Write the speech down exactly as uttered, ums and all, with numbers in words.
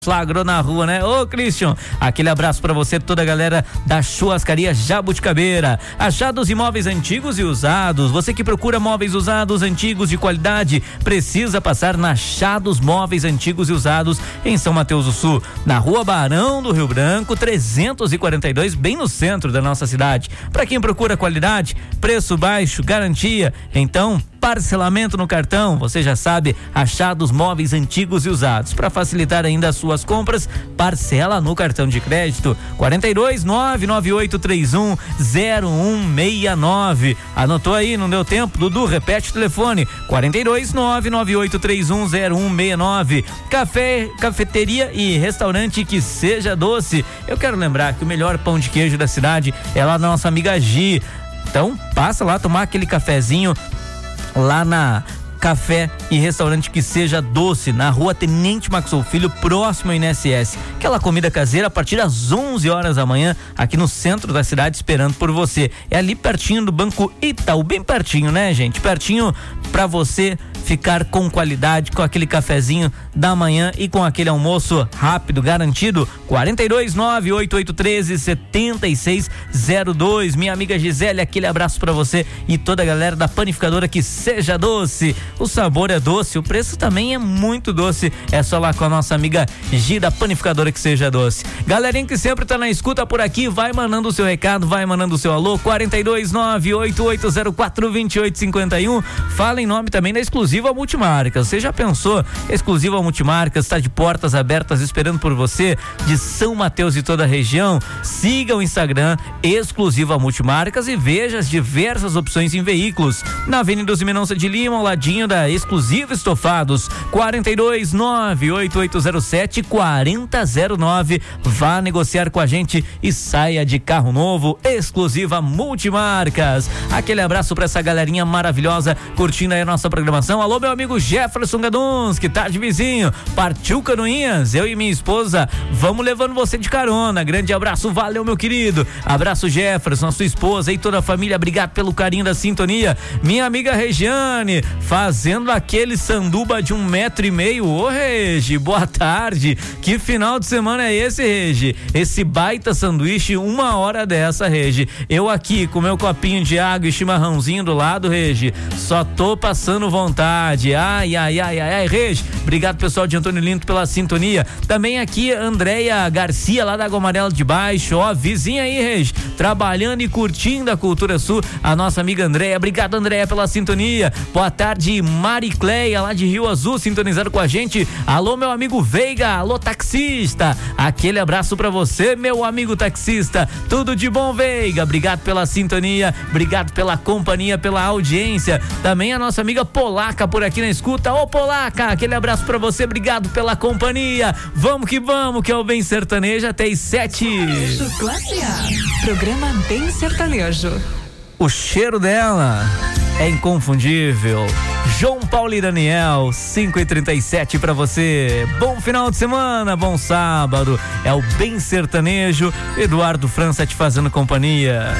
Flagrou na rua, né? Ô, Christian, aquele abraço pra você, toda a galera da churrascaria Jabuticabeira. Achados imóveis antigos e usados. Você que procura móveis usados, antigos, de qualidade, precisa passar na Achados Móveis Antigos e Usados em São Mateus do Sul, na Rua Barão do Rio Branco, trezentos e quarenta e dois, bem no centro da nossa cidade. Pra quem procura qualidade, preço baixo, garantia, então parcelamento no cartão, você já sabe, Achados Móveis Antigos e Usados. Para facilitar ainda as suas compras, parcela no cartão de crédito. quarenta e dois, nove nove oito três um, zero um seis nove. Anotou aí, não deu tempo? Dudu, repete o telefone. quarenta e dois, nove nove oito três um, zero um seis nove. Café, cafeteria e restaurante Que Seja Doce. Eu quero lembrar que o melhor pão de queijo da cidade é lá da nossa amiga Gi. Então, passa lá tomar aquele cafezinho lá na Café e Restaurante Que Seja Doce, na Rua Tenente Maxwell Filho, próximo ao I N S S. Aquela comida caseira a partir das onze horas da manhã, aqui no centro da cidade, esperando por você. É ali pertinho do Banco Itaú, bem pertinho, né, gente? Pertinho pra você ficar com qualidade, com aquele cafezinho da manhã e com aquele almoço rápido, garantido. quarenta e dois, nove oito oito três, sete seis zero dois. Minha amiga Gisele, aquele abraço pra você e toda a galera da panificadora Que Seja Doce. O sabor é doce, o preço também é muito doce. É só lá com a nossa amiga Gi da panificadora Que Seja Doce. Galerinha que sempre tá na escuta por aqui, vai mandando o seu recado, vai mandando o seu alô. quarenta e dois, nove oito oito zero quatro, dois oito cinco um. Fala em nome também da Exclusiva Multimarcas. Você já pensou? Exclusiva Multimarcas está de portas abertas esperando por você, de São Mateus e toda a região. Siga o Instagram Exclusiva Multimarcas e veja as diversas opções em veículos. Na Avenida Simenonça de Lima, ao ladinho da Exclusiva Estofados. quarenta e dois, nove oito oito zero sete, quatro zero zero nove. Vá negociar com a gente e saia de carro novo. Exclusiva Multimarcas. Aquele abraço para essa galerinha maravilhosa curtindo aí a nossa programação. Alô, meu amigo Jefferson Gaduns, que tá de vizinho. Partiu Canoinhas, eu e minha esposa vamos levando você de carona. Grande abraço, valeu, meu querido. Abraço, Jefferson, a sua esposa e toda a família. Obrigado pelo carinho da sintonia. Minha amiga Regiane, fazendo aquele sanduba de um metro e meio. Ô, Regi, boa tarde. Que final de semana é esse, Regi? Esse baita sanduíche, uma hora dessa, Regi. Eu aqui com meu copinho de água e chimarrãozinho do lado, Regi. Só tô passando vontade. Ai, ai, ai, ai, ai, Regi. Obrigado, pessoal de Antônio Lindo, pela sintonia. Também aqui, Andréia Garcia, lá da Água Amarela de Baixo. Ó, vizinha aí, Regi. Trabalhando e curtindo a Cultura Sul. A nossa amiga Andréia. Obrigado, Andréia, pela sintonia. Boa tarde, Maricleia, lá de Rio Azul, sintonizando com a gente. Alô, meu amigo Veiga. Alô, taxista. Aquele abraço pra você, meu amigo taxista. Tudo de bom, Veiga. Obrigado pela sintonia. Obrigado pela companhia, pela audiência. Também a nossa amiga Polaca por aqui na escuta. Ô, Polaca, aquele abraço pra você. Obrigado pela companhia. Vamos que vamos, que é o Bem Sertanejo até às sete. Classe A. Programa Bem Sertanejo. O cheiro dela é inconfundível. João Paulo e Daniel, cinco e trinta e sete pra você. Bom final de semana, bom sábado. É o Bem Sertanejo. Eduardo França te fazendo companhia.